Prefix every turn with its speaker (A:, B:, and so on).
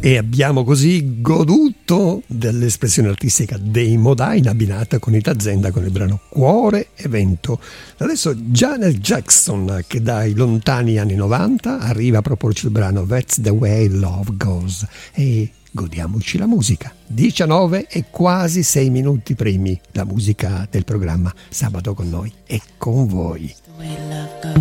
A: E abbiamo così goduto dell'espressione artistica dei Modà, abbinata con Itazenda con il brano Cuore e Vento. Adesso Janet Jackson, che dai lontani anni 90 arriva a proporci il brano That's the Way Love Goes. E godiamoci la musica. 19 e quasi 6 minuti primi, la musica del programma Sabato con noi e con voi.